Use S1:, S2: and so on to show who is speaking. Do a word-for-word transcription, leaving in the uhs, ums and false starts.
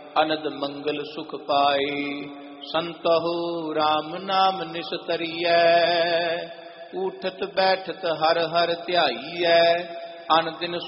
S1: ਅਨੰਦ ਮੰਗਲ ਸੁਖ ਪਾਈ। ਸੰਤਹੁ ਰਾਮ ਨਾਮ ਨਿਸਤਰੀਐ, ਊਠਤ ਬੈਠਤ ਹਰ ਹਰ ਧਿਆਈਐ। ਅਨ ਦਿਨ